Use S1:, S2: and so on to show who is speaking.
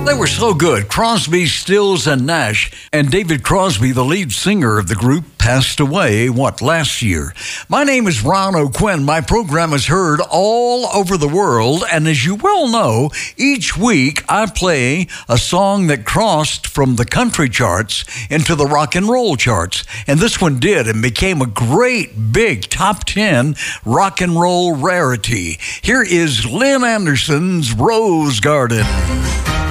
S1: They were so good. Crosby, Stills, and Nash. And David Crosby, the lead singer of the group, passed away, last year? My name is Ron O'Quinn. My program is heard all over the world. And as you well know, each week I play a song that crossed from the country charts into the rock and roll charts. And this one did and became a great big top 10 rock and roll rarity. Here is Lynn Anderson's Rose Garden.